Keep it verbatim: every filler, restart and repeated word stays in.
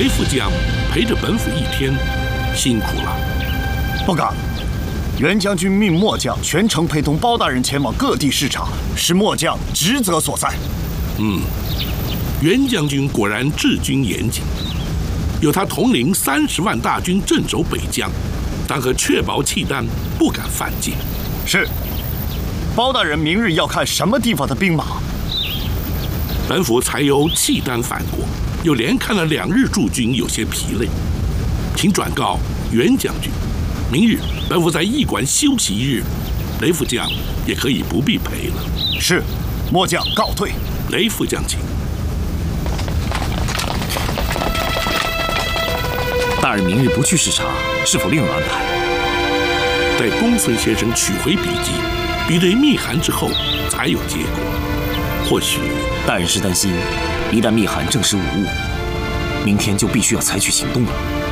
雷副将陪着本府一天，辛苦了。 不敢。袁将军命末将全程陪同包大人前往各地视察，是末将职责所在。 嗯，袁将军果然治军严谨，有他统领三十万大军镇守北疆，当可确保契丹不敢犯境。 是。包大人明日要看什么地方的兵马？ 本府才由契丹返国，又连看了两日驻军，有些疲累，请转告袁将军，明日本府在驿馆休息一日，雷副将也可以不必陪了。 是，末将告退。 雷副将请。 大人明日不去视察，是否另有安排？ 待公孙先生取回笔记，比对密函之后，才有结果。或许大人是担心，一旦密函证实无误，明天就必须要采取行动了。